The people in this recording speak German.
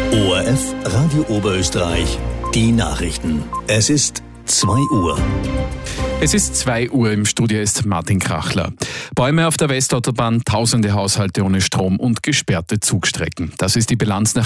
ORF Radio Oberösterreich, die Nachrichten. Es ist 2 Uhr. Es ist 2 Uhr, im Studio ist Martin Krachler. Bäume auf der Westautobahn, tausende Haushalte ohne Strom und gesperrte Zugstrecken. Das ist die Bilanz nach